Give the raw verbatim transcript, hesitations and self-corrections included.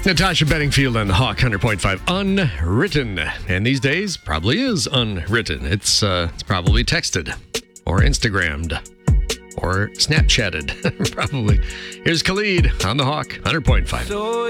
Natasha Bedingfield on the Hawk one hundred point five. Unwritten. And these days, probably is unwritten. It's, uh, it's probably texted or Instagrammed or Snapchatted. Probably. Here's Khalid on the Hawk one hundred point five.